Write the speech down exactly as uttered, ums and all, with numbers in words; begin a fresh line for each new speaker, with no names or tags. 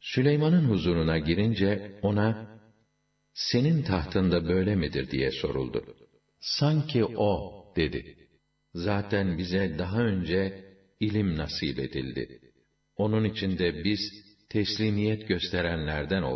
Süleyman'ın huzuruna girince ona, senin tahtında böyle midir diye soruldu. Sanki o dedi. Zaten bize daha önce ilim nasip edildi. Onun için de biz teslimiyet gösterenlerden olduk.